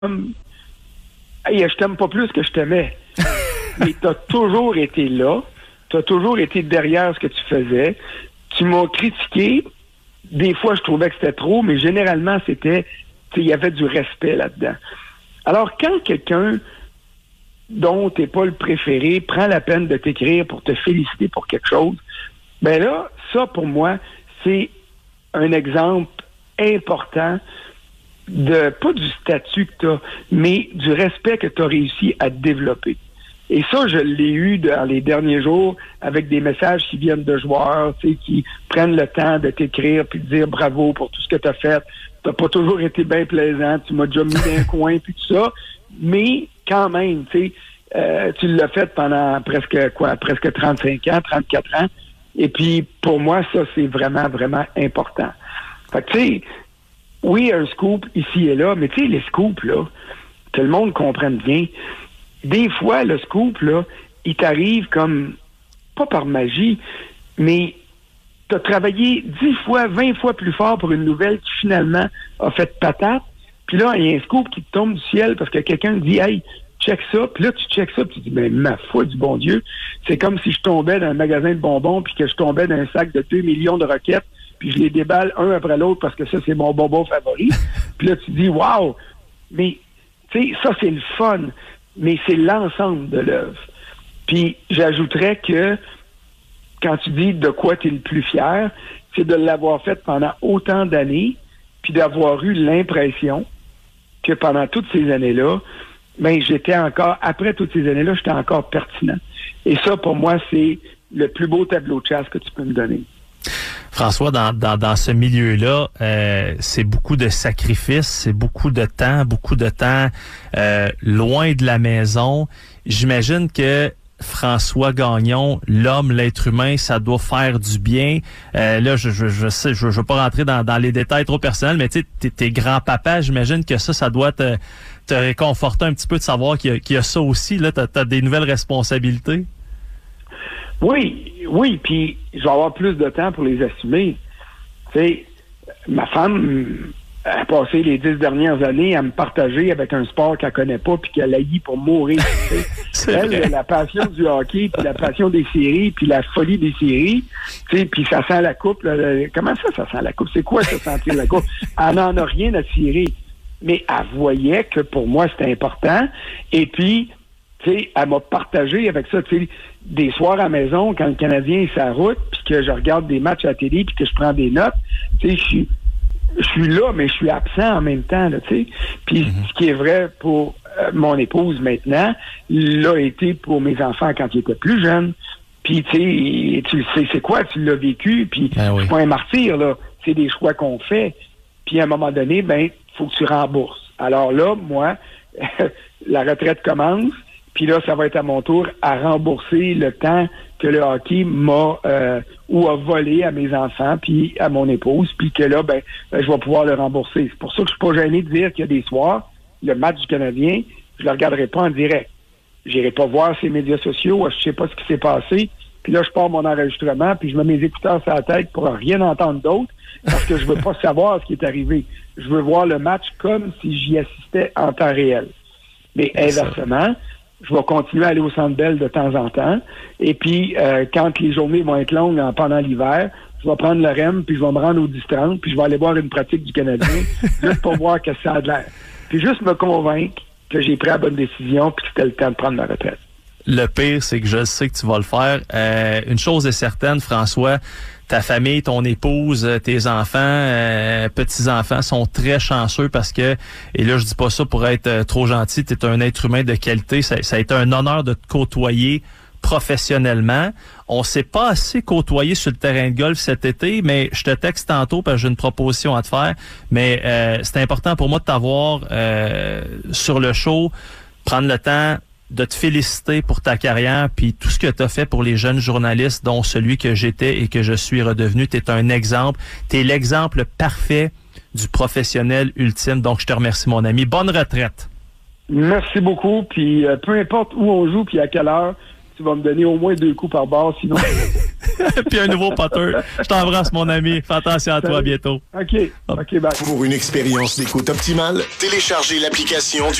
Hey, je t'aime pas plus que je t'aimais. Mais t'as toujours été là. T'as toujours été derrière ce que tu faisais. Tu m'as critiqué. Des fois, je trouvais que c'était trop, mais généralement, il y avait du respect là-dedans. Alors, quand quelqu'un dont t'es pas le préféré prend la peine de t'écrire pour te féliciter pour quelque chose, ben là, ça, pour moi, c'est un exemple important pas du statut que tu as, mais du respect que tu as réussi à développer. Et ça, je l'ai eu dans les derniers jours avec des messages qui viennent de joueurs, qui prennent le temps de t'écrire puis de dire bravo pour tout ce que tu as fait. T'as pas toujours été bien plaisant, tu m'as déjà mis dans un coin puis tout ça, mais quand même, tu l'as fait pendant presque 35 ans, 34 ans. Et puis, pour moi, ça, c'est vraiment, vraiment important. Fait que, tu sais, oui, un scoop ici et là, mais tu sais, les scoops, là, que le monde comprenne bien, des fois, le scoop, là, il t'arrive comme, pas par magie, mais t'as travaillé 10 fois, 20 fois plus fort pour une nouvelle qui, finalement, a fait patate, puis là, il y a un scoop qui te tombe du ciel parce que quelqu'un dit « Hey, check ça », puis là, tu check ça, puis tu dis « Ben, ma foi du bon Dieu, c'est comme si je tombais dans un magasin de bonbons puis que je tombais dans un sac de 2 millions de roquettes, puis je les déballe un après l'autre parce que ça, c'est mon bonbon favori. » Puis là, tu dis « Wow! » Mais, tu sais, ça, c'est le fun, mais c'est l'ensemble de l'œuvre. Puis, j'ajouterais que quand tu dis de quoi tu es le plus fier, c'est de l'avoir fait pendant autant d'années, puis d'avoir eu l'impression que pendant toutes ces années-là, ben j'étais encore, après toutes ces années-là, j'étais encore pertinent. Et ça, pour moi, c'est le plus beau tableau de chasse que tu peux me donner. François, dans ce milieu-là, c'est beaucoup de sacrifices, c'est beaucoup de temps loin de la maison. J'imagine que François Gagnon, l'homme, l'être humain, ça doit faire du bien. Là, je sais, je veux pas rentrer dans les détails trop personnels, mais tu sais, t'es grand-papa, j'imagine que ça doit te réconforter un petit peu de savoir qu'il y a ça aussi. Là, t'as des nouvelles responsabilités. Oui, puis je vais avoir plus de temps pour les assumer. Tu sais, ma femme a passé les 10 dernières années à me partager avec un sport qu'elle connaît pas puis qu'elle haït pour mourir. Elle, la passion du hockey, puis la passion des séries, puis la folie des séries, tu sais, puis ça sent la coupe. Là, comment ça sent la coupe? C'est quoi ça, sentir la coupe? Elle n'en a rien à tirer. Mais elle voyait que pour moi, c'était important. Et puis, tu sais, elle m'a partagé avec ça, tu sais, des soirs à la maison, quand le Canadien est sur la route, puis que je regarde des matchs à la télé, puis que je prends des notes, tu sais, je suis là, mais je suis absent en même temps, là, tu sais. Puis ce qui est vrai pour mon épouse maintenant, l'a été pour mes enfants quand ils étaient plus jeunes. Puis, tu sais, c'est quoi, tu l'as vécu, puis je suis pas un martyr, là. C'est des choix qu'on fait. Puis à un moment donné, ben, faut que tu rembourses. Alors là, moi, la retraite commence, puis là, ça va être à mon tour à rembourser le temps que le hockey m'a ou a volé à mes enfants, puis à mon épouse, puis que là, ben, je vais pouvoir le rembourser. C'est pour ça que je suis pas gêné de dire qu'il y a des soirs, le match du Canadien, je le regarderai pas en direct. J'irai pas voir ses médias sociaux, je sais pas ce qui s'est passé, puis là, je pars mon enregistrement, puis je mets mes écouteurs sur la tête pour rien entendre d'autre, parce que je veux pas savoir ce qui est arrivé. Je veux voir le match comme si j'y assistais en temps réel. Mais inversement, je vais continuer à aller au Centre Bell de temps en temps. Et puis, quand les journées vont être longues pendant l'hiver, je vais prendre le REM, puis je vais me rendre au 10-30, puis je vais aller voir une pratique du Canadien, juste pour voir que ça a de l'air. Puis juste me convaincre que j'ai pris la bonne décision, puis que c'était le temps de prendre ma retraite. Le pire, c'est que je sais que tu vas le faire. Une chose est certaine, François, ta famille, ton épouse, tes enfants, petits-enfants sont très chanceux parce que, et là je dis pas ça pour être trop gentil, tu es un être humain de qualité, ça a été un honneur de te côtoyer professionnellement. On s'est pas assez côtoyé sur le terrain de golf cet été, mais je te texte tantôt parce que j'ai une proposition à te faire, mais c'est important pour moi de t'avoir sur le show, prendre le temps de te féliciter pour ta carrière puis tout ce que tu as fait pour les jeunes journalistes, dont celui que j'étais et que je suis redevenu. Tu es un exemple. Tu es l'exemple parfait du professionnel ultime. Donc, je te remercie, mon ami. Bonne retraite. Merci beaucoup. Puis, peu importe où on joue puis à quelle heure, tu vas me donner au moins 2 coups par barre, sinon... Puis un nouveau poteur. Je t'embrasse, mon ami. Fais attention à toi, à bientôt. OK, bye. Pour une expérience d'écoute optimale, téléchargez l'application